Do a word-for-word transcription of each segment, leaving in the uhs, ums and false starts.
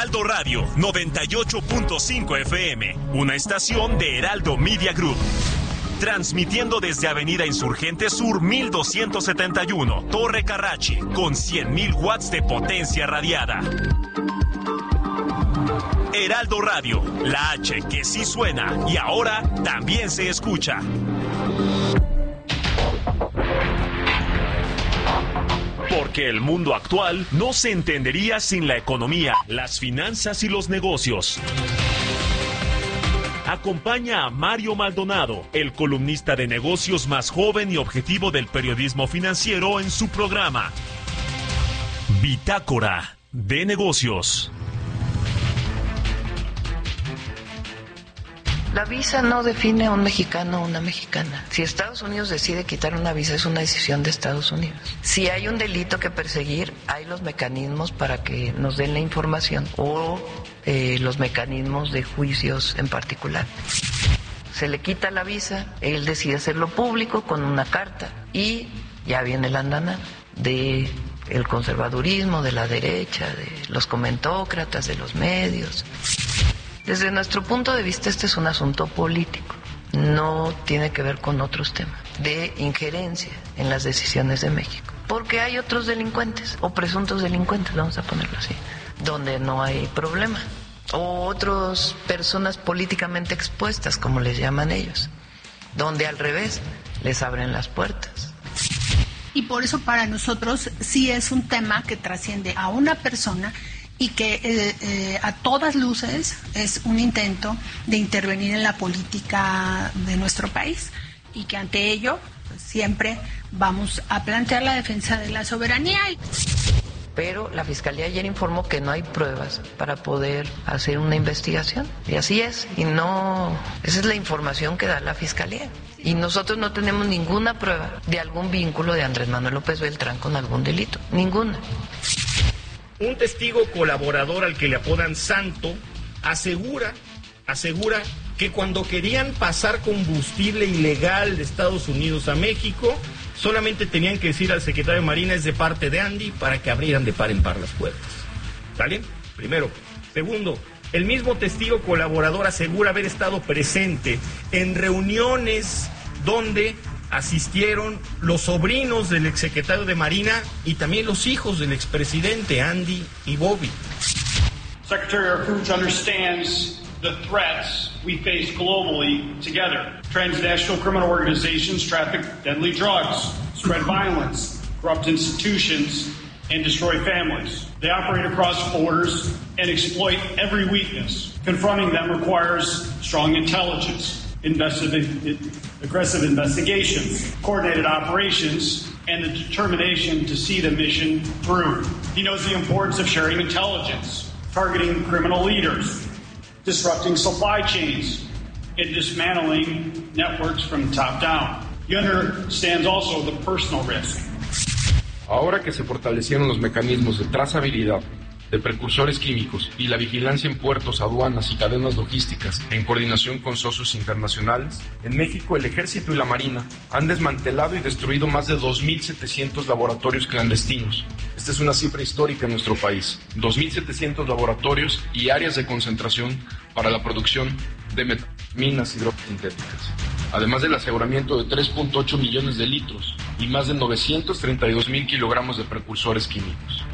Heraldo Radio noventa y ocho punto cinco F M, una estación de Heraldo Media Group. Transmitiendo desde Avenida Insurgente Sur mil doscientos setenta y uno, Torre Carrachi, con cien mil watts de potencia radiada. Heraldo Radio, la H que sí suena y ahora también se escucha. Porque el mundo actual no se entendería sin la economía, las finanzas y los negocios. Acompaña a Mario Maldonado, el columnista de negocios más joven y objetivo del periodismo financiero, en su programa Bitácora de Negocios. La visa no define a un mexicano o una mexicana. Si Estados Unidos decide quitar una visa, es una decisión de Estados Unidos. Si hay un delito que perseguir, hay los mecanismos para que nos den la información o eh, los mecanismos de juicios en particular. Se le quita la visa, él decide hacerlo público con una carta y ya viene la andana de el conservadurismo, de la derecha, de los comentócratas, de los medios. Desde nuestro punto de vista, este es un asunto político, no tiene que ver con otros temas de injerencia en las decisiones de México, porque hay otros delincuentes o presuntos delincuentes, vamos a ponerlo así, donde no hay problema, o otras personas políticamente expuestas, como les llaman ellos, donde al revés les abren las puertas. Y por eso para nosotros sí es un tema que trasciende a una persona y que eh, eh, a todas luces es un intento de intervenir en la política de nuestro país y que ante ello pues, siempre vamos a plantear la defensa de la soberanía. Pero la Fiscalía ayer informó que no hay pruebas para poder hacer una investigación y así es, y no, esa es la información que da la Fiscalía. Y nosotros no tenemos ninguna prueba de algún vínculo de Andrés Manuel López Beltrán con algún delito, ninguna. Un testigo colaborador al que le apodan Santo asegura, asegura que cuando querían pasar combustible ilegal de Estados Unidos a México, solamente tenían que decir al secretario de Marina es de parte de Andy para que abrieran de par en par las puertas. ¿Sale? Primero. Segundo, el mismo testigo colaborador asegura haber estado presente en reuniones donde asistieron los sobrinos del exsecretario de Marina y también los hijos del expresidente Andy y Bobby. Secretary Arkuch understands the threats we face globally together. Transnational criminal organizations traffic deadly drugs, spread violence, corrupt institutions, and destroy families. They operate across borders and exploit every weakness. Confronting them requires strong intelligence, investigative aggressive investigations, coordinated operations, and the determination to see the mission through. He knows the importance of sharing intelligence, targeting criminal leaders, disrupting supply chains, and dismantling networks from the top down. He understands also the personal risk. Ahora que se fortalecieron los mecanismos de trazabilidad de precursores químicos y la vigilancia en puertos, aduanas y cadenas logísticas en coordinación con socios internacionales, en México el Ejército y la Marina han desmantelado y destruido más de dos mil setecientos laboratorios clandestinos. Esta es una cifra histórica en nuestro país. dos mil setecientos laboratorios y áreas de concentración para la producción de metaminas y drogas sintéticas, además del aseguramiento de tres punto ocho millones de litros y más de novecientos treinta y dos mil kilogramos de precursores químicos.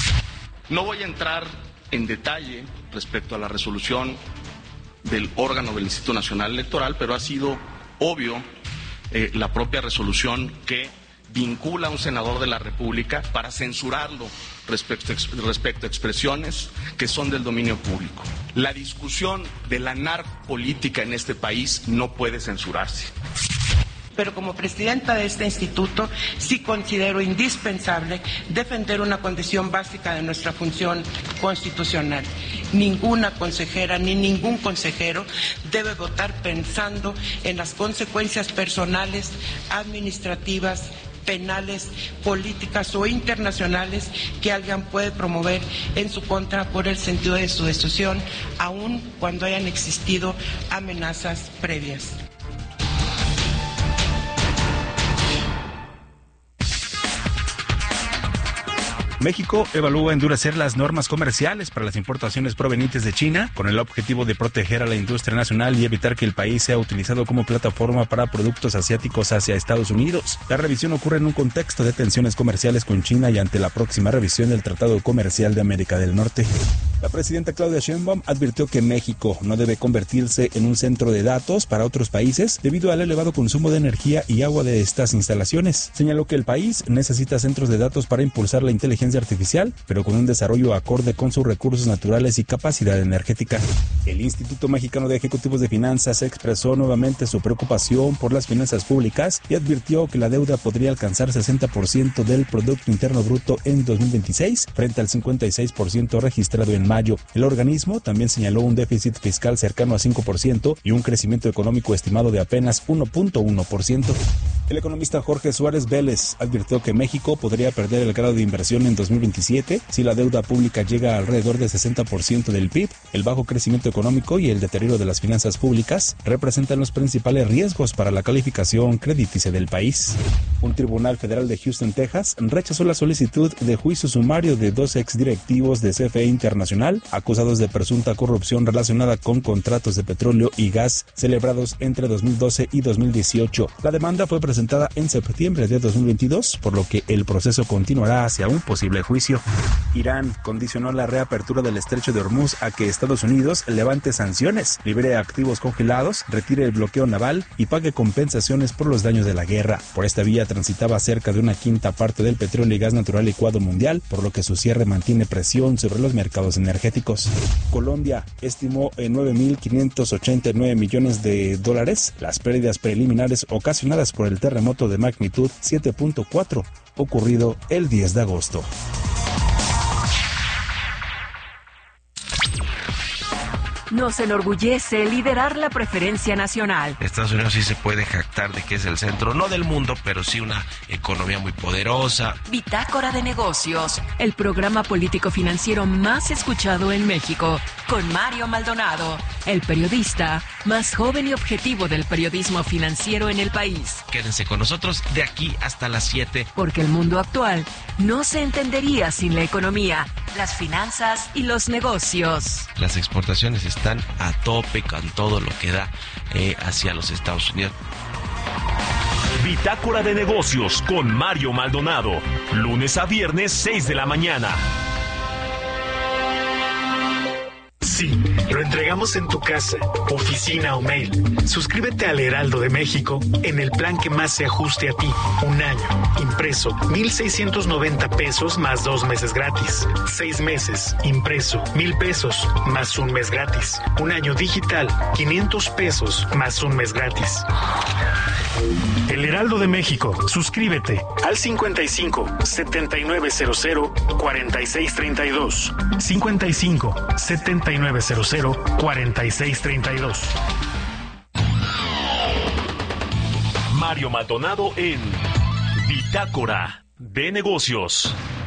No voy a entrar en detalle respecto a la resolución del órgano del Instituto Nacional Electoral, pero ha sido obvio eh, la propia resolución que vincula a un senador de la República para censurarlo respecto, respecto a expresiones que son del dominio público. La discusión de la narcopolítica en este país no puede censurarse. Pero como presidenta de este instituto sí considero indispensable defender una condición básica de nuestra función constitucional. Ninguna consejera ni ningún consejero debe votar pensando en las consecuencias personales, administrativas, penales, políticas o internacionales que alguien puede promover en su contra por el sentido de su decisión, aun cuando hayan existido amenazas previas. México evalúa endurecer las normas comerciales para las importaciones provenientes de China con el objetivo de proteger a la industria nacional y evitar que el país sea utilizado como plataforma para productos asiáticos hacia Estados Unidos. La revisión ocurre en un contexto de tensiones comerciales con China y ante la próxima revisión del Tratado Comercial de América del Norte. La presidenta Claudia Sheinbaum advirtió que México no debe convertirse en un centro de datos para otros países debido al elevado consumo de energía y agua de estas instalaciones. Señaló que el país necesita centros de datos para impulsar la inteligencia artificial, pero con un desarrollo acorde con sus recursos naturales y capacidad energética. El Instituto Mexicano de Ejecutivos de Finanzas expresó nuevamente su preocupación por las finanzas públicas y advirtió que la deuda podría alcanzar sesenta por ciento del Producto Interno Bruto en dos mil veintiséis, frente al cincuenta y seis por ciento registrado en mayo. El organismo también señaló un déficit fiscal cercano a cinco por ciento y un crecimiento económico estimado de apenas uno punto uno por ciento. El economista Jorge Suárez Vélez advirtió que México podría perder el grado de inversión en dos mil veintisiete si la deuda pública llega a alrededor del sesenta por ciento del P I B. El bajo crecimiento económico y el deterioro de las finanzas públicas representan los principales riesgos para la calificación crediticia del país. Un tribunal federal de Houston, Texas, rechazó la solicitud de juicio sumario de dos exdirectivos de C F E Internacional acusados de presunta corrupción relacionada con contratos de petróleo y gas celebrados entre dos mil doce y dos mil dieciocho. La demanda fue presentada en septiembre de dos mil veintidós, por lo que el proceso continuará hacia un posible juicio. Irán condicionó la reapertura del estrecho de Hormuz a que Estados Unidos levante sanciones, libere activos congelados, retire el bloqueo naval y pague compensaciones por los daños de la guerra. Por esta vía transitaba cerca de una quinta parte del petróleo y gas natural licuado mundial, por lo que su cierre mantiene presión sobre los mercados energéticos. Colombia estimó en nueve mil quinientos ochenta y nueve millones de dólares las pérdidas preliminares ocasionadas por el terremoto de magnitud siete punto cuatro ocurrido el diez de agosto. Nos enorgullece liderar la preferencia nacional. Estados Unidos sí se puede jactar de que es el centro, no del mundo, pero sí una economía muy poderosa. Bitácora de Negocios, el programa político financiero más escuchado en México, con Mario Maldonado, el periodista más joven y objetivo del periodismo financiero en el país. Quédense con nosotros de aquí hasta las siete. Porque el mundo actual no se entendería sin la economía, las finanzas y los negocios. Las exportaciones están a tope con todo lo que da eh, hacia los Estados Unidos. Bitácora de Negocios con Mario Maldonado, lunes a viernes seis de la mañana. Sí, lo entregamos en tu casa, oficina o mail. Suscríbete al Heraldo de México en el plan que más se ajuste a ti. Un año, impreso, mil seiscientos noventa pesos más dos meses gratis. Seis meses, impreso, mil pesos más un mes gratis. Un año digital, quinientos pesos más un mes gratis. El Heraldo de México, suscríbete al cincuenta y cinco, setenta y nueve cero cero, cuarenta y seis treinta y dos. cincuenta y cinco, setenta y nueve cero cero, cuarenta y seis treinta y dos. Mario Maldonado en Bitácora de Negocios.